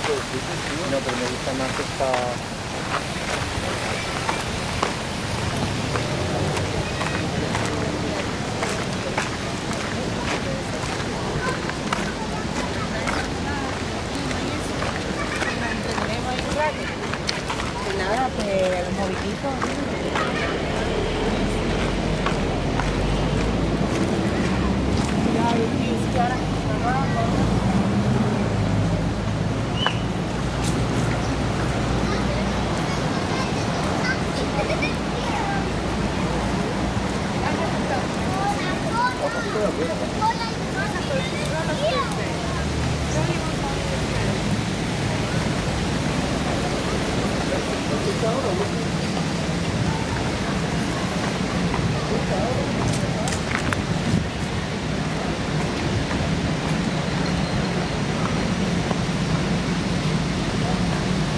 No, pero me gusta más esta... Pues nada, pues los movimientos.